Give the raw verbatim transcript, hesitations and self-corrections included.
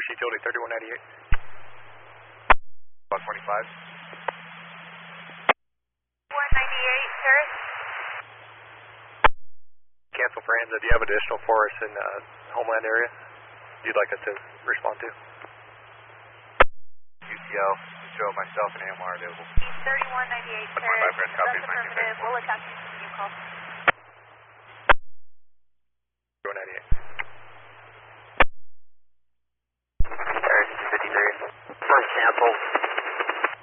Parish Utility thirty-one ninety-eight. one twenty-five. one ninety-eight, Paris. Cancel for Anza. Do you have additional for us in uh, Homeland area you'd like us to respond to? U T L, show myself and A M R available. thirty-one ninety-eight, Paris. one twenty-five, Paris, copy. That's affirmative. We'll attach you to the new call.